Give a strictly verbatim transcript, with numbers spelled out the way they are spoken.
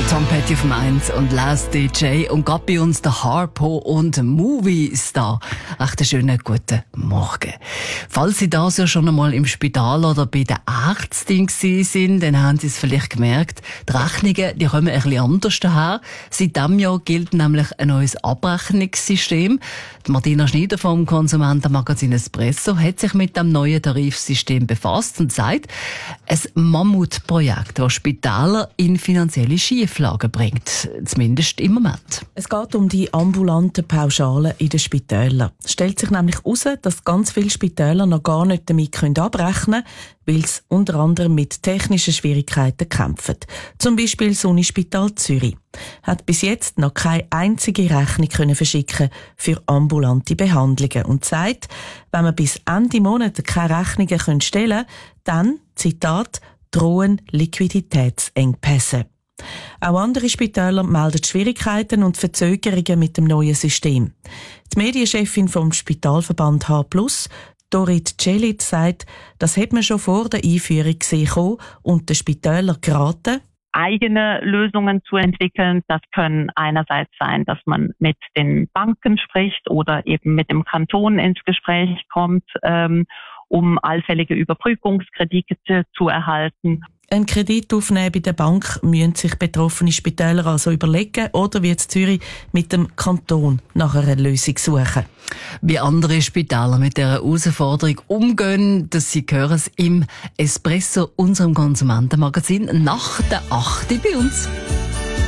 Tom Petty auf Mainz und Last D J und gerade bei uns der Harpo und Movie Star. Echt einen schönen guten Morgen. Falls Sie das ja schon einmal im Spital oder bei der Ärztin gewesen sind, dann haben Sie es vielleicht gemerkt, die Rechnungen, die kommen ein bisschen anders daher. Seit diesem Jahr gilt nämlich ein neues Abrechnungssystem. Die Martina Schneider vom Konsumentenmagazin Espresso hat sich mit dem neuen Tarifsystem befasst und sagt, ein Mammutprojekt, das Spitäler in finanzielle Schieflagen bringt. Zumindest im Moment. Es geht um die ambulanten Pauschalen in den Spitälern. Es stellt sich nämlich heraus, dass ganz viele Spitäler noch gar nicht damit abrechnen können, weil sie unter anderem mit technischen Schwierigkeiten kämpfen. Zum Beispiel das Unispital Zürich hat bis jetzt noch keine einzige Rechnung können verschicken für ambulante Behandlungen und sagt, wenn man bis Ende Monat keine Rechnungen stellen kann, dann, Zitat, drohen Liquiditätsengpässe. Auch andere Spitäler melden Schwierigkeiten und Verzögerungen mit dem neuen System. Die Medienchefin vom Spitalverband H plus, Dorit Celic, sagt, das hat man schon vor der Einführung gesehen und den Spitälern geraten, eigene Lösungen zu entwickeln. Das können einerseits sein, dass man mit den Banken spricht oder eben mit dem Kanton ins Gespräch kommt, ähm, um allfällige Überbrückungskredite zu erhalten. Einen Kredit aufnehmen bei der Bank müssen sich betroffene Spitäler also überlegen oder wie in Zürich mit dem Kanton nach einer Lösung suchen. Wie andere Spitäler mit dieser Herausforderung umgehen, das Sie hören es im Espresso, unserem Konsumentenmagazin, nach der acht bei uns.